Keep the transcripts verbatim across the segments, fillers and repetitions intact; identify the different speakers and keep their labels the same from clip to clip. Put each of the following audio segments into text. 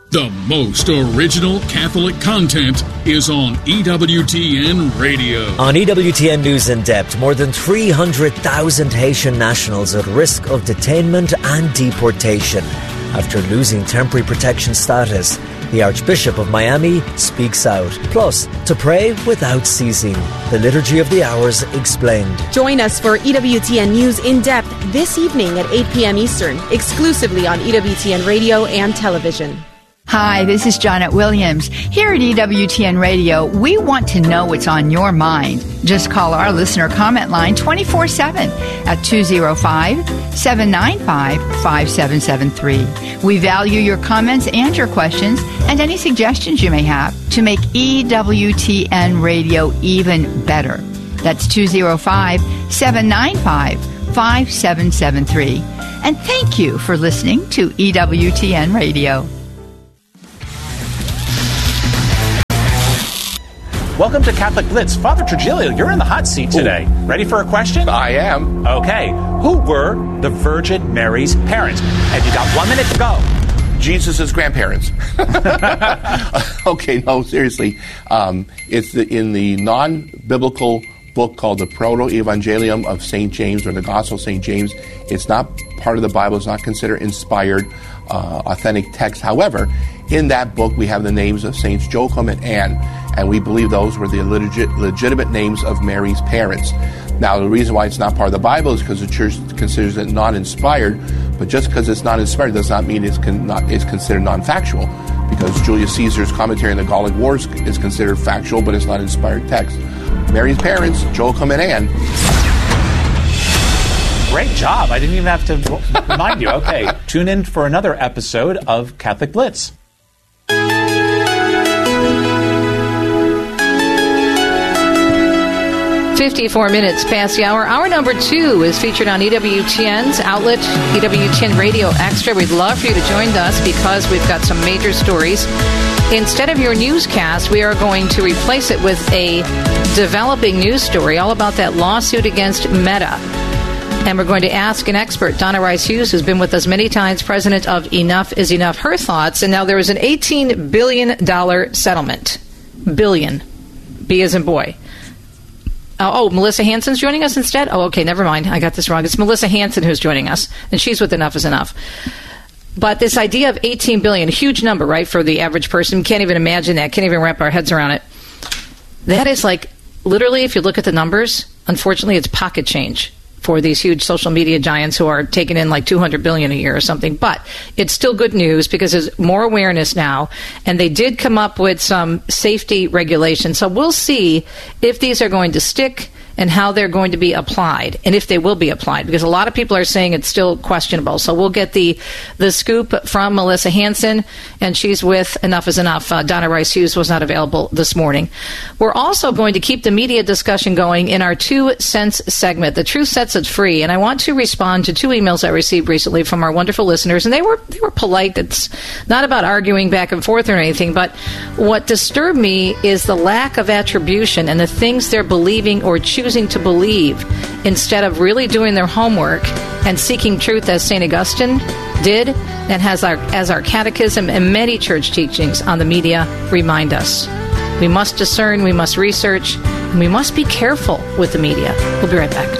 Speaker 1: The most original Catholic content is on E W T N Radio.
Speaker 2: On E W T N News in Depth, more than three hundred thousand Haitian nationals at risk of detainment and deportation after losing temporary protection status. The Archbishop of Miami speaks out. Plus, to pray without ceasing. The Liturgy of the Hours explained.
Speaker 3: Join us for E W T N News in Depth this evening at eight p.m. Eastern, exclusively on E W T N Radio and television.
Speaker 4: Hi, this is Janet Williams. Here at E W T N Radio, we want to know what's on your mind. Just call our listener comment line twenty-four seven at two oh five, seven nine five, five seven seven three. We value your comments and your questions and any suggestions you may have to make E W T N Radio even better. That's two oh five, seven nine five, five seven seven three. And thank you for listening to E W T N Radio.
Speaker 5: Welcome to Catholic Blitz. Father Trujillo, you're in the hot seat today. Ooh. Ready for a question?
Speaker 6: I am.
Speaker 5: Okay. Who were the Virgin Mary's parents? And you got one minute to go.
Speaker 6: Jesus' grandparents. Okay, no, seriously. Um, it's the, in the non-biblical book called the Proto-Evangelium of Saint James, or the Gospel of Saint James. It's not part of the Bible. It's not considered inspired, uh, authentic text. However, in that book, we have the names of Saints Joachim and Anne, and we believe those were the legit, legitimate names of Mary's parents. Now, the reason why it's not part of the Bible is because the Church considers it non-inspired, but just because it's not inspired does not mean it's, con- not, it's considered non-factual, because Julius Caesar's commentary on the Gallic Wars is considered factual, but it's not inspired text. Mary's parents, Joachim and Anne.
Speaker 5: Great job. I didn't even have to remind you. Okay, tune in for another episode of Catholic Blitz.
Speaker 7: fifty-four minutes past the hour. Hour number two is featured on E W T N's outlet, E W T N Radio Extra. We'd love for you to join us because we've got some major stories. Instead of your newscast, we are going to replace it with a developing news story all about that lawsuit against Meta. And we're going to ask an expert, Donna Rice Hughes, who's been with us many times, president of Enough is Enough, her thoughts. And now there is an eighteen billion dollars settlement. Billion. B as in boy. Oh, oh, Melissa Hansen's joining us instead? Oh, okay, never mind. I got this wrong. It's Melissa Hansen who's joining us, and she's with Enough is Enough. But this idea of eighteen billion dollars, a huge number, right, for the average person. Can't even imagine that. Can't even wrap our heads around it. That is like, literally, if you look at the numbers, unfortunately, it's pocket change for these huge social media giants who are taking in like two hundred billion dollars a year or something. But it's still good news because there's more awareness now, and they did come up with some safety regulations. So we'll see if these are going to stick and how they're going to be applied, and if they will be applied, because a lot of people are saying it's still questionable. So we'll get the the scoop from Melissa Hansen, and she's with Enough is Enough. Uh, Donna Rice Hughes was not available this morning. We're also going to keep the media discussion going in our Two Cents segment. The truth sets it free, and I want to respond to two emails I received recently from our wonderful listeners, and they were they were polite. It's not about arguing back and forth or anything, but what disturbed me is the lack of attribution and the things they're believing or choosing to believe instead of really doing their homework and seeking truth as Saint Augustine did and has our as our catechism and many church teachings on the media remind us. We must discern, we must research, and we must be careful with the media. We'll be right back.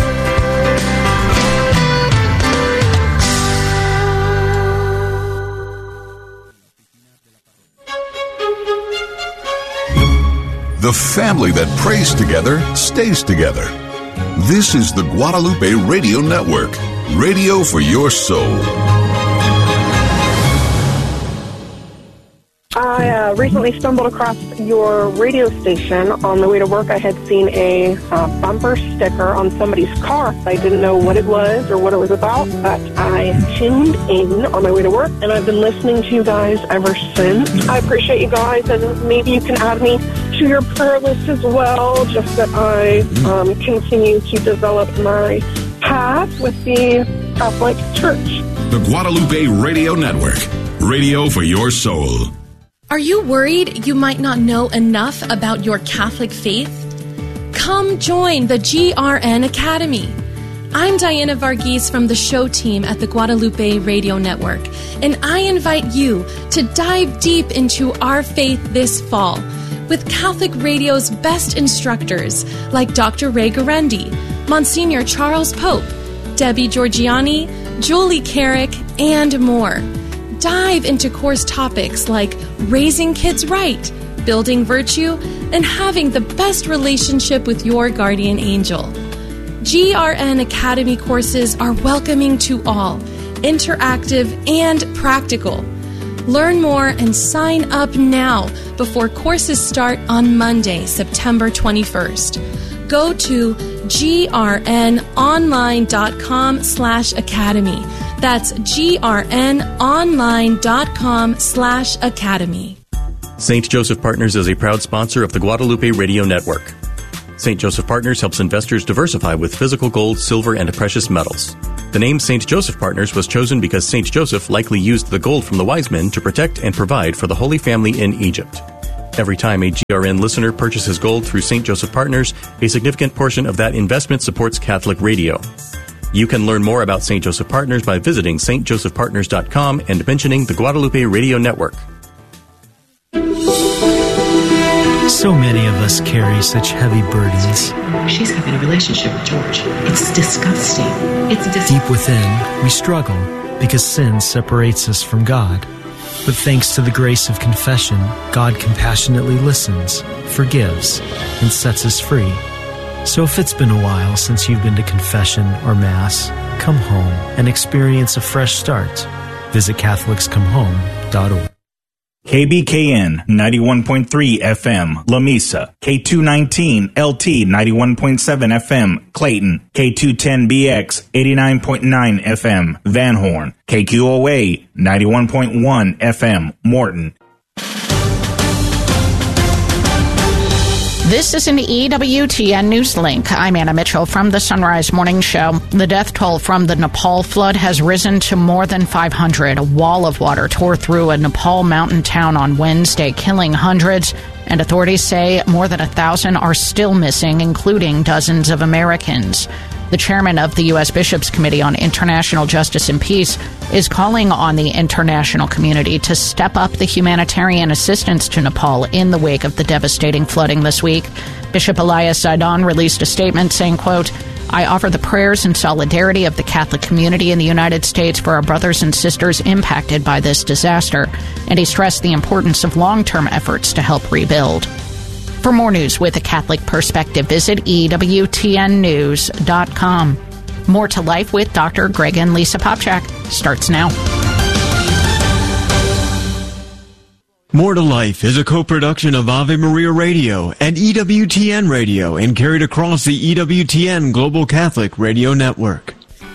Speaker 8: The family that prays together stays together. This is the Guadalupe Radio Network, radio for your soul.
Speaker 9: I uh, recently stumbled across your radio station. On the way to work, I had seen a uh, bumper sticker on somebody's car. I didn't know what it was or what it was about, but I tuned in on my way to work, and I've been listening to you guys ever since. I appreciate you guys, and maybe you can add me to your prayer list as well, just that I um, continue to develop my path with the Catholic Church.
Speaker 8: The Guadalupe Radio Network, radio for your soul.
Speaker 10: Are you worried you might not know enough about your Catholic faith? Come join the G R N Academy. I'm Diana Varghese from the show team at the Guadalupe Radio Network, and I invite you to dive deep into our faith this fall with Catholic Radio's best instructors like Doctor Ray Guarendi, Monsignor Charles Pope, Debbie Georgiani, Julie Carrick, and more. Dive into course topics like raising kids right, building virtue, and having the best relationship with your guardian angel. G R N Academy courses are welcoming to all, interactive and practical. Learn more and sign up now before courses start on Monday, September twenty-first. Go to grnonline.com slash academy. That's grnonline.com slash academy.
Speaker 11: Saint Joseph Partners is a proud sponsor of the Guadalupe Radio Network. Saint Joseph Partners helps investors diversify with physical gold, silver, and precious metals. The name Saint Joseph Partners was chosen because Saint Joseph likely used the gold from the wise men to protect and provide for the Holy Family in Egypt. Every time a G R N listener purchases gold through Saint Joseph Partners, a significant portion of that investment supports Catholic radio. You can learn more about Saint Joseph Partners by visiting s t joseph partners dot com and mentioning the Guadalupe Radio Network.
Speaker 12: So many of us carry such heavy burdens.
Speaker 13: She's having a relationship with George. It's disgusting. It's dis-
Speaker 12: Deep within, we struggle because sin separates us from God. But thanks to the grace of confession, God compassionately listens, forgives, and sets us free. So if it's been a while since you've been to confession or Mass, come home and experience a fresh start. Visit catholics come home dot org.
Speaker 14: K B K N ninety-one point three F M, La Mesa. K two nineteen L T ninety-one point seven F M, Clayton. K two ten B X eighty-nine point nine F M, Van Horn. K Q O A ninety-one point one F M, Morton.
Speaker 7: This is an E W T N News Link. I'm Anna Mitchell from the Sunrise Morning Show. The death toll from the Nepal flood has risen to more than five hundred. A wall of water tore through a Nepal mountain town on Wednesday, killing hundreds, and authorities say more than a thousand are still missing, including dozens of Americans. The chairman of the U S Bishops' Committee on International Justice and Peace is calling on the international community to step up the humanitarian assistance to Nepal in the wake of the devastating flooding this week. Bishop Elias Zidon released a statement saying, quote, I offer the prayers and solidarity of the Catholic community in the United States for our brothers and sisters impacted by this disaster. And he stressed the importance of long-term efforts to help rebuild. For more news with a Catholic perspective, visit E W T N news dot com. More to Life with Doctor Greg and Lisa Popchak starts now.
Speaker 15: More to Life is a co-production of Ave Maria Radio and E W T N Radio and carried across the E W T N Global Catholic Radio Network.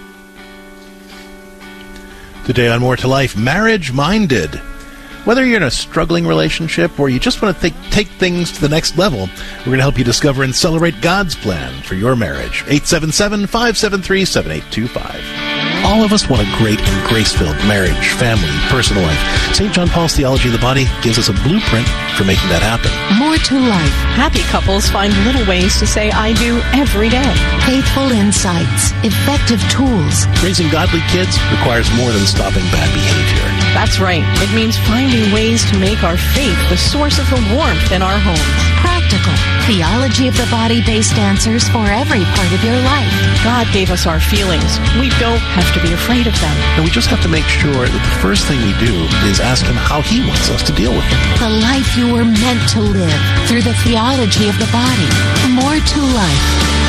Speaker 16: Today on More to Life, Marriage Minded. Whether you're in a struggling relationship or you just want to th- take things to the next level, we're going to help you discover and celebrate God's plan for your marriage. eight seven seven, five seven three, seven eight two five. All of us want a great and grace-filled marriage, family, personal life. Saint John Paul's Theology of the Body gives us a blueprint for making that happen.
Speaker 17: More to life. Happy couples find little ways to say I do every day.
Speaker 18: Faithful insights. Effective tools.
Speaker 16: Raising godly kids requires more than stopping bad behavior.
Speaker 17: That's right. It means finding ways to make our faith the source of the warmth in our homes.
Speaker 18: Practical. Theology of the Body-based answers for every part of your life.
Speaker 17: God gave us our feelings. We don't have to be afraid of them.
Speaker 16: And we just have to make sure that the first thing we do is ask Him how He wants us to deal with them.
Speaker 18: The life you were meant to live through the theology of the body. More to Life.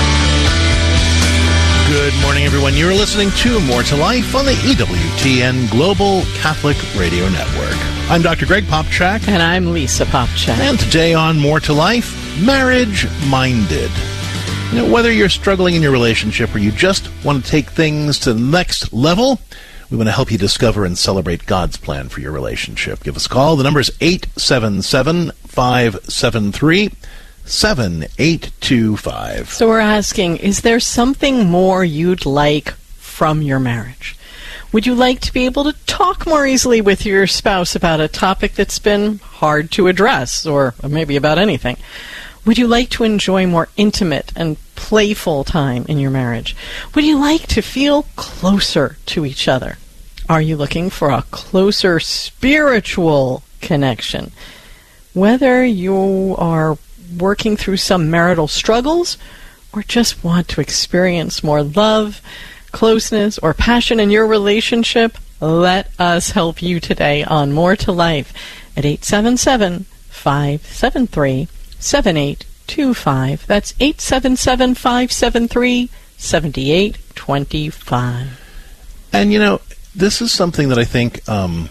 Speaker 16: Good morning, everyone. You're listening to More to Life on the E W T N Global Catholic Radio Network. I'm Doctor Greg Popchak.
Speaker 17: And I'm Lisa Popchak.
Speaker 16: And today on More to Life, Marriage Minded. You know, whether you're struggling in your relationship or you just want to take things to the next level, we want to help you discover and celebrate God's plan for your relationship. Give us a call. The number is eight seven seven, five seven three, seven eight two five.
Speaker 17: So we're asking, is there something more you'd like from your marriage? Would you like to be able to talk more easily with your spouse about a topic that's been hard to address, or maybe about anything? Would you like to enjoy more intimate and playful time in your marriage? Would you like to feel closer to each other? Are you looking for a closer spiritual connection? Whether you are working through some marital struggles or just want to experience more love, closeness, or passion in your relationship, let us help you today on More to Life at eight seven seven, five seven three, seven eight two five. That's eight seven seven, five seven three, seven eight two five.
Speaker 16: And, you know, this is something that I think um,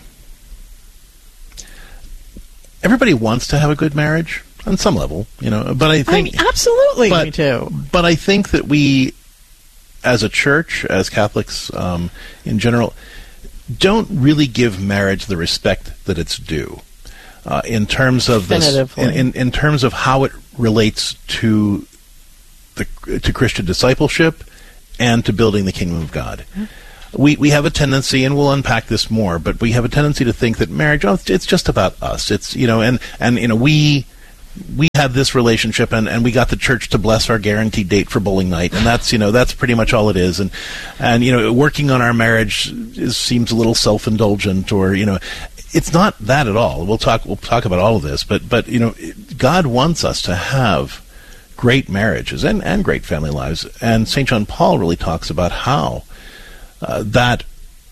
Speaker 16: everybody wants to have a good marriage on some level, you know, but I think...
Speaker 17: I mean, absolutely
Speaker 16: but,
Speaker 17: we do.
Speaker 16: But I think that we, as a church, as Catholics um, in general, don't really give marriage the respect that it's due uh, in terms of this, in, in, in terms of how it relates to the to Christian discipleship and to building the kingdom of God. Mm-hmm. We we have a tendency, and we'll unpack this more, but we have a tendency to think that marriage, oh, it's just about us. It's, you know, and, and you know, we we have this relationship, and, and we got the church to bless our guaranteed date for bowling night, and that's, you know, that's pretty much all it is. And, and you know, working on our marriage is, seems a little self-indulgent, or, you know, it's not that at all. We'll talk we'll talk about all of this, but, but you know, God wants us to have great marriages and, and great family lives, and Saint John Paul really talks about how Uh, that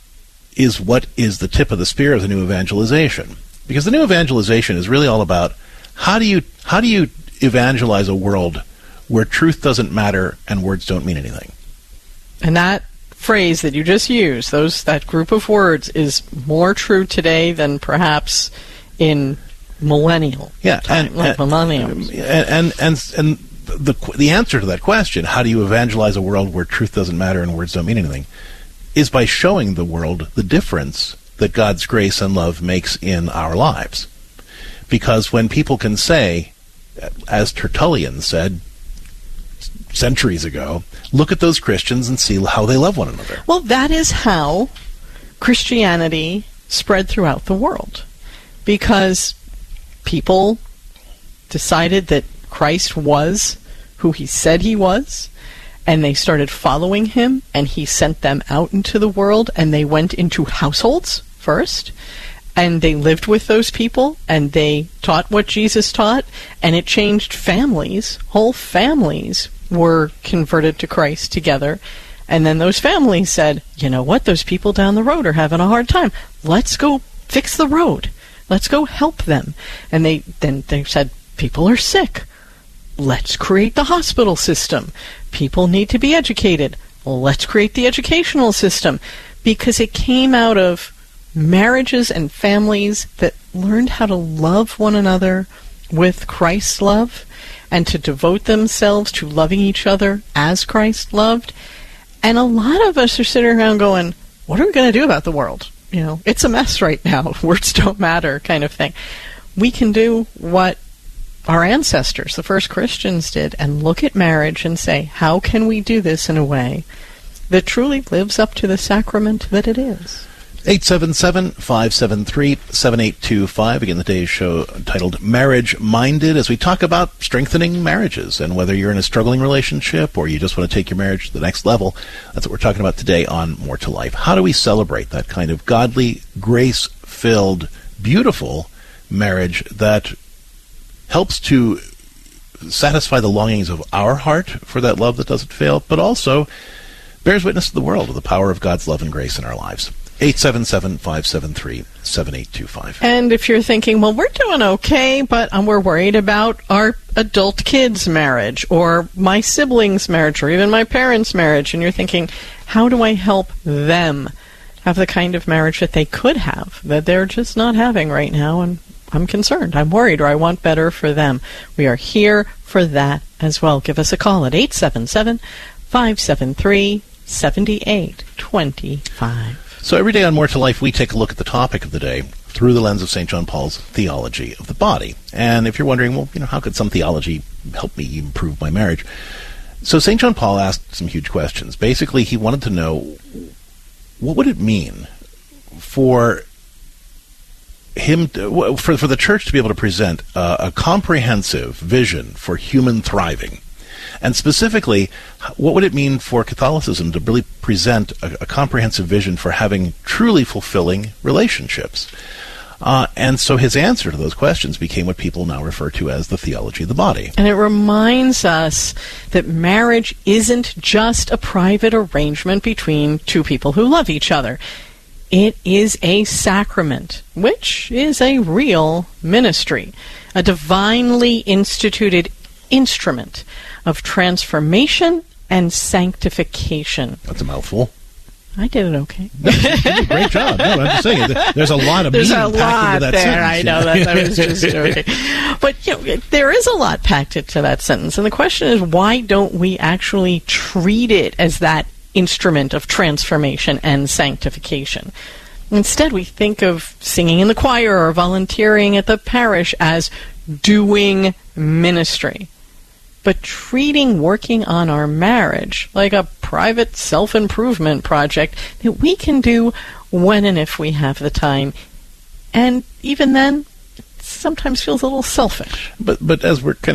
Speaker 16: is what is the tip of the spear of the new evangelization. Because the new evangelization is really all about how do you how do you evangelize a world where truth doesn't matter and words don't mean anything.
Speaker 17: And that phrase that you just used, those that group of words, is more true today than perhaps in millennial
Speaker 16: yeah,
Speaker 17: time,
Speaker 16: and,
Speaker 17: like
Speaker 16: and,
Speaker 17: millennials.
Speaker 16: And and and, and the the answer to that question, how do you evangelize a world where truth doesn't matter and words don't mean anything, is by showing the world the difference that God's grace and love makes in our lives. Because when people can say, as Tertullian said centuries ago, look at those Christians and see how they love one another.
Speaker 17: Well, that is how Christianity spread throughout the world. Because people decided that Christ was who he said he was, and they started following him, and he sent them out into the world, and they went into households first, and they lived with those people, and they taught what Jesus taught, and it changed families. Whole families were converted to Christ together, and then those families said, you know what, those people down the road are having a hard time. Let's go fix the road. Let's go help them. And they then they said, people are sick. Let's create the hospital system. People need to be educated. Let's create the educational system. Because it came out of marriages and families that learned how to love one another with Christ's love and to devote themselves to loving each other as Christ loved. And a lot of us are sitting around going, what are we going to do about the world? You know, it's a mess right now. Words don't matter kind of thing. We can do what our ancestors, the first Christians, did, and look at marriage and say, how can we do this in a way that truly lives up to the sacrament that it is?
Speaker 16: eight seven seven, five seven three, seven eight two five. Again, the day's show titled Marriage Minded, as we talk about strengthening marriages. And whether you're in a struggling relationship or you just want to take your marriage to the next level, that's what we're talking about today on More to Life. How do we celebrate that kind of godly, grace-filled, beautiful marriage that helps to satisfy the longings of our heart for that love that doesn't fail, but also bears witness to the world of the power of God's love and grace in our lives? eight seven seven, five seven three, seven eight two five.
Speaker 17: And if you're thinking, well, we're doing okay, but um, we're worried about our adult kids' marriage or my siblings' marriage or even my parents' marriage, and you're thinking, how do I help them have the kind of marriage that they could have, that they're just not having right now, and I'm concerned, I'm worried, or I want better for them. We are here for that as well. Give us a call at eight seven seven, five seven three, seven eight two five.
Speaker 16: So every day on More to Life, we take a look at the topic of the day through the lens of Saint John Paul's theology of the body. And if you're wondering, well, you know, how could some theology help me improve my marriage? So Saint John Paul asked some huge questions. Basically, he wanted to know, what would it mean for him, to, for, for the church to be able to present uh, a comprehensive vision for human thriving? And specifically, what would it mean for Catholicism to really present a, a comprehensive vision for having truly fulfilling relationships? Uh, and so his answer to those questions became what people now refer to as the theology of the body.
Speaker 17: And it reminds us that marriage isn't just a private arrangement between two people who love each other. It is a sacrament, which is a real ministry, a divinely instituted instrument of transformation and sanctification.
Speaker 16: That's a mouthful.
Speaker 17: I did it okay.
Speaker 16: No, you did a great job. No, I'm just saying, there's a lot of
Speaker 17: There's
Speaker 16: meaning
Speaker 17: a
Speaker 16: packed
Speaker 17: lot
Speaker 16: into that
Speaker 17: there.
Speaker 16: sentence.
Speaker 17: I know that. I was just joking. But you know, there is a lot packed into that sentence. And the question is, why don't we actually treat it as that instrument of transformation and sanctification? Instead, we think of singing in the choir or volunteering at the parish as doing ministry. But treating working on our marriage like a private self-improvement project that we can do when and if we have the time. And even then, it sometimes feels a little selfish.
Speaker 16: But, but as we're kind of